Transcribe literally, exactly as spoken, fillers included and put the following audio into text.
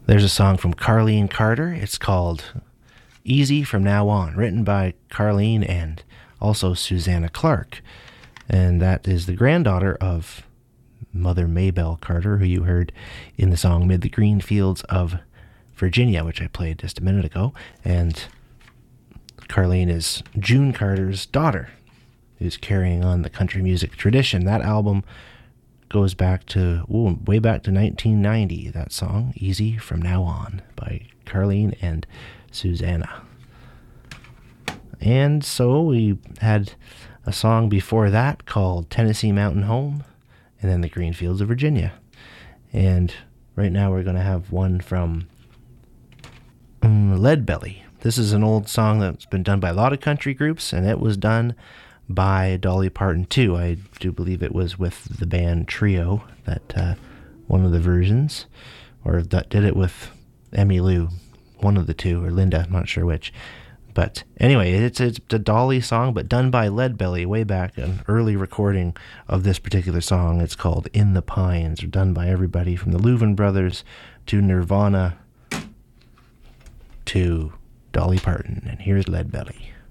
There's a song from Carlene Carter. It's called Easy From Now On, written by Carlene and also Susanna Clark. And that is the granddaughter of Mother Maybelle Carter, who you heard in the song Mid the Green Fields of Virginia, which I played just a minute ago. And Carlene is June Carter's daughter, who's carrying on the country music tradition. That album goes back to, ooh, way back to nineteen ninety, that song, Easy From Now On, by Carlene and Susanna. And so we had a song before that called Tennessee Mountain Home, and then The Green Fields of Virginia. And right now we're going to have one from um, Leadbelly. This is an old song that's been done by a lot of country groups, and it was done by Dolly Parton too. I do believe it was with the band Trio, that uh, one of the versions, or that did it with Emmylou, one of the two, or Linda, I'm not sure which. But anyway, it's it's a Dolly song, but done by Leadbelly way back, an early recording of this particular song. It's called In the Pines, or done by everybody from the Louvin Brothers to Nirvana to Dolly Parton. And here's Leadbelly.